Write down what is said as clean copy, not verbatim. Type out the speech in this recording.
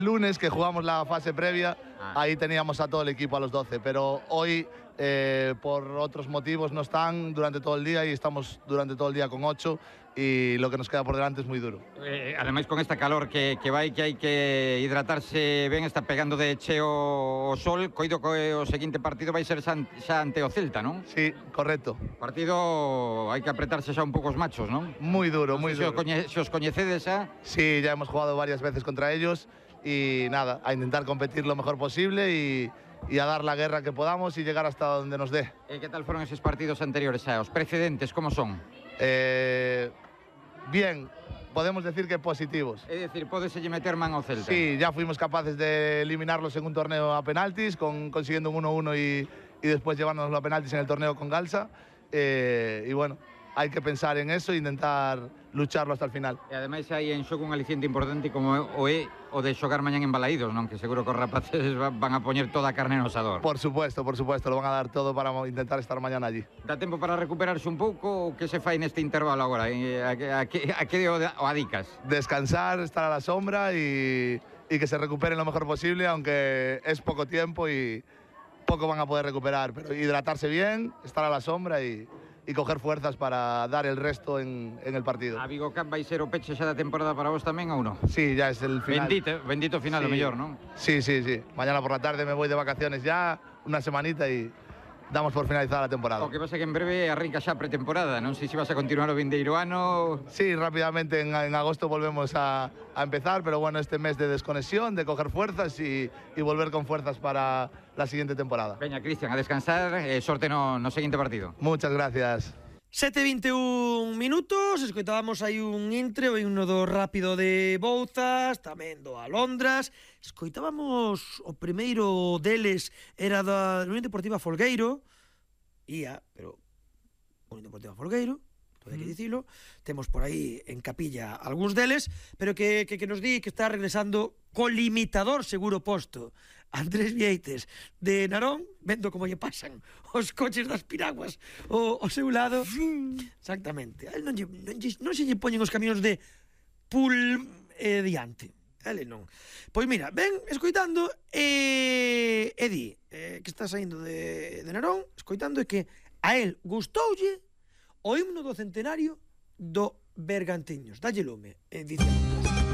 Lunes, que jugamos la fase previa, ahí teníamos a todo el equipo a los 12, pero hoy por otros motivos no están durante todo el día y estamos durante todo el día con 8 y lo que nos queda por delante es muy duro. Ademais, con esta calor que vai, que hai que hidratarse ben, está pegando de cheo o sol, coido que o seguinte partido vai ser xa ante o Celta, non? Sí, correcto. Partido hai que apretarse xa un pouco os machos, non? Muy duro, muy duro. Se os coñecedes xa? Sí, ya hemos jugado varias veces contra ellos y nada, a intentar competir lo mejor posible y a dar la guerra que podamos y llegar hasta donde nos dé. ¿Qué tal fueron esos partidos anteriores xa? Os precedentes, como son? Bien, podemos decir que positivos. É dicir, pódeselle meter man ao Celta. Sí, ya fuimos capaces de eliminarlos en un torneo a penaltis, consiguiendo un 1-1 y después llevárnoslo a penaltis en el torneo con Galsa. Y bueno, hay que pensar en eso e intentar lucharlo hasta el final. E ademais hai en xogo un aliciente importante como o de xogar mañán en Balaídos, non? Que seguro que os rapaces van a poñer toda a carne no asador. Por supuesto, lo van a dar todo para intentar estar mañana allí. Dá tempo para recuperarse un pouco ou que se fai neste intervalo agora? A que o adicas? Descansar, estar a la sombra y que se recuperen lo mejor posible, aunque es poco tiempo y poco van a poder recuperar, pero hidratarse bien, estar a la sombra y coger fuerzas para dar el resto en el partido. A Vigo Cup vai ser o peche xa da temporada para vos tamén ou non? Sí, ya es el final. Bendito final, sí. O mellor, non? Sí. Mañana por la tarde me voy de vacaciones ya, una semanita y damos por finalizada la temporada. O que pasa que en breve arrinca xa pretemporada, non sei se vas a continuar o vindeiro ano. Sí, rápidamente en agosto volvemos a empezar, pero bueno, este mes de desconexión, de coger fuerzas y volver con fuerzas para la siguiente temporada. Veña, Cristian, a descansar, sorte no seguinte partido. Muchas gracias. 7:21 minutos, escoitábamos aí un intre, o himno do Rápido de Bouzas, tamén do Alondras. Escoitábamos o primeiro deles, era da Unión Deportiva Folgueiro, pero Unión Deportiva Folgueiro, todo hai que dicilo. Temos por aí en capilla algúns deles, pero que nos di que está regresando co limitador seguro posto Andrés Vieites de Narón, vendo como lle pasan os coches das piraguas ao seu lado. Exactamente. A él non se lle poñen os camións de pool diante. Ele non. Pois mira, ven escoitando e di que está saindo de Narón, escoitando e que a él gustoulle o himno do centenario do Bergantiños. Dalle lume, dice.